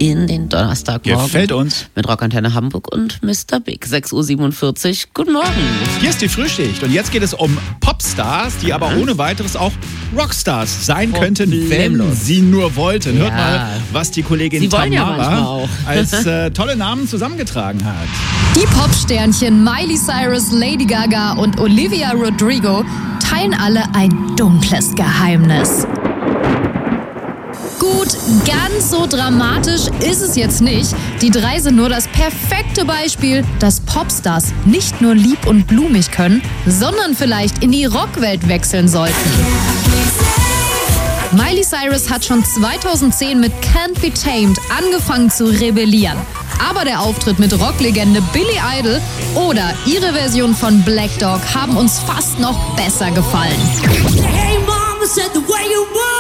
in den Donnerstagmorgen. Gefällt uns. Mit Rockantenne Hamburg und Mr. Big. 6.47 Uhr. Guten Morgen. Hier ist die Frühschicht und jetzt geht es um Popstars, die aber ohne weiteres auch Rockstars sein könnten, wenn sie nur wollten. Hört mal, was die Kollegin Tamara als tolle Namen zusammengetragen hat. Die Popsternchen Miley Cyrus, Lady Gaga und Olivia Rodrigo teilen alle ein dunkles Geheimnis. Gut, ganz so dramatisch ist es jetzt nicht. Die drei sind nur das perfekte Beispiel, dass Popstars nicht nur lieb und blumig können, sondern vielleicht in die Rockwelt wechseln sollten. Miley Cyrus hat schon 2010 mit Can't Be Tamed angefangen zu rebellieren. Aber der Auftritt mit Rocklegende Billy Idol oder ihre Version von Black Dog haben uns fast noch besser gefallen. Hey, Mama said the way you were.